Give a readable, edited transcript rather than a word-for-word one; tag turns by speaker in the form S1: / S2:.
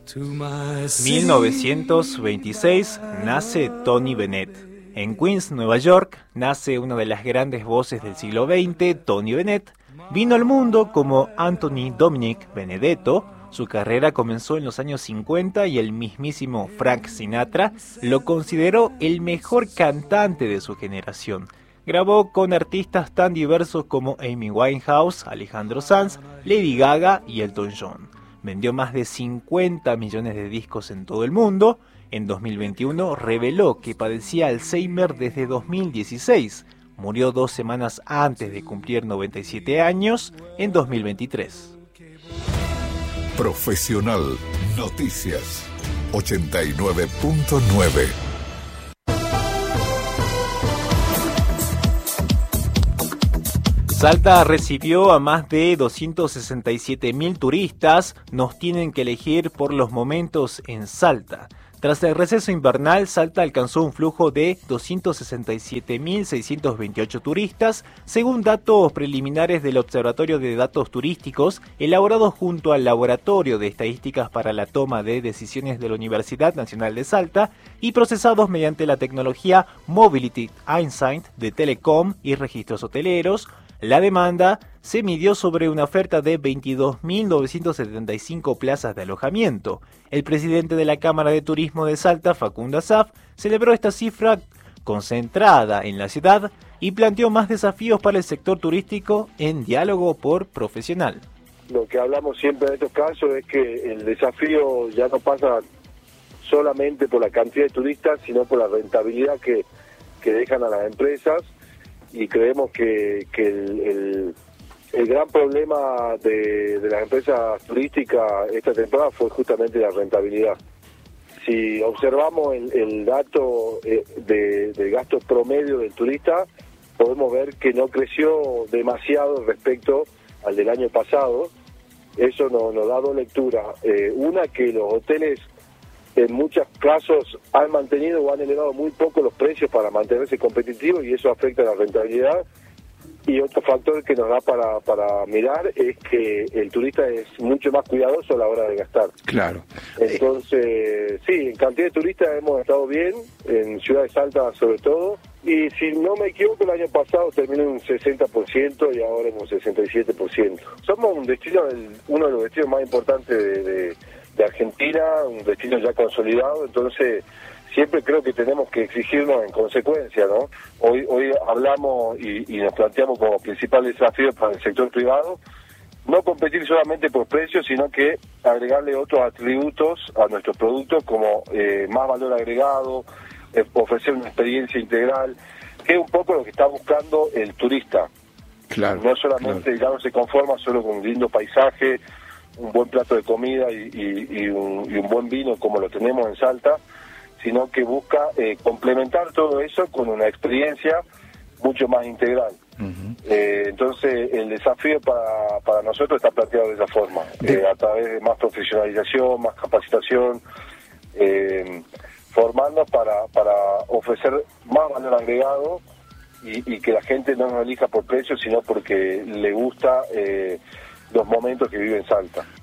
S1: 1926 nace Tony Bennett. En Queens, Nueva York, nace una de las grandes voces del siglo XX, Tony Bennett. Vino al mundo como Anthony Dominic Benedetto. Su carrera comenzó en los años 50 y el mismísimo Frank Sinatra lo consideró el mejor cantante de su generación. Grabó con artistas tan diversos como Amy Winehouse, Alejandro Sanz, Lady Gaga y Elton John. Vendió más de 50 millones de discos en todo el mundo. En 2021 reveló que padecía Alzheimer desde 2016. Murió 2 semanas antes de cumplir 97 años en 2023.
S2: Profesional Noticias 89.9.
S1: Salta recibió a más de 267.000 turistas. Nos tienen que elegir por los momentos en Salta. Tras el receso invernal, Salta alcanzó un flujo de 267.628 turistas, según datos preliminares del Observatorio de Datos Turísticos, elaborados junto al Laboratorio de Estadísticas para la Toma de Decisiones de la Universidad Nacional de Salta y procesados mediante la tecnología Mobility Insight de Telecom y registros hoteleros. La demanda se midió sobre una oferta de 22.975 plazas de alojamiento. El presidente de la Cámara de Turismo de Salta, Facundo Asaf, celebró esta cifra concentrada en la ciudad y planteó más desafíos para el sector turístico en diálogo por profesional.
S3: Lo que hablamos siempre en estos casos es que el desafío ya no pasa solamente por la cantidad de turistas, sino por la rentabilidad que dejan a las empresas. Y creemos que el gran problema de las empresas turísticas esta temporada fue justamente la rentabilidad. Si observamos el dato de gasto promedio del turista, podemos ver que no creció demasiado respecto al del año pasado. Eso nos da dos lecturas. Una, que los hoteles en muchos casos han mantenido o han elevado muy poco los precios para mantenerse competitivos y eso afecta a la rentabilidad. Y otro factor que nos da para mirar es que el turista es mucho más cuidadoso a la hora de gastar.
S4: Claro.
S3: Entonces, sí, en cantidad de turistas hemos estado bien, en Ciudad de Salta sobre todo, y si no me equivoco, el año pasado terminó en un 60% y ahora en un 67%. Somos un destino, uno de los destinos más importantes de Argentina, un destino ya consolidado, entonces siempre creo que tenemos que exigirnos en consecuencia, ¿no? Hoy hablamos y nos planteamos como principal desafío para el sector privado, no competir solamente por precios, sino que agregarle otros atributos a nuestros productos como más valor agregado, ofrecer una experiencia integral, que es un poco lo que está buscando el turista.
S4: Claro.
S3: No solamente, ya no se conforma solo con un lindo paisaje, un buen plato de comida y un buen vino como lo tenemos en Salta, sino que busca complementar todo eso con una experiencia mucho más integral. Uh-huh. Entonces el desafío para nosotros está planteado de esa forma, a través de más profesionalización, más capacitación, formarnos para ofrecer más valor agregado y que la gente no nos elija por precio, sino porque le gusta los momentos que vive en Salta.